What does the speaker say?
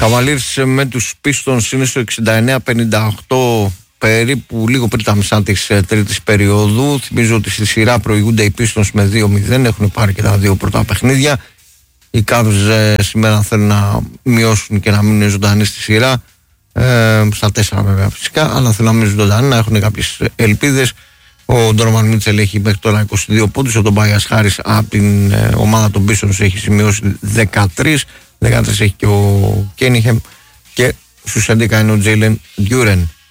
Cavaliers με τους Pistons είναι στο 69-58, περίπου λίγο πριν τα μισά της τρίτης περίοδου. Θυμίζω ότι στη σειρά προηγούνται οι Pistons με 2-0, έχουν πάρει και τα δύο πρώτα παιχνίδια. Οι Cavs σήμερα θέλουν να μειώσουν και να μείνουν ζωντανοί στη σειρά, στα 4 βέβαια φυσικά, αλλά θέλουν να μείνουν ζωντανοί, να έχουν κάποιες ελπίδες. Ο Ντόρμαν Μίτσελ έχει μέχρι τώρα 22 πόντους, ο Τομπάιας Χάρις από την ομάδα των Pistons έχει σημειώσει 13 έχει και ο Κένιχεμ και στους 11 είναι ο Τζέιλεν Ντιούρεν.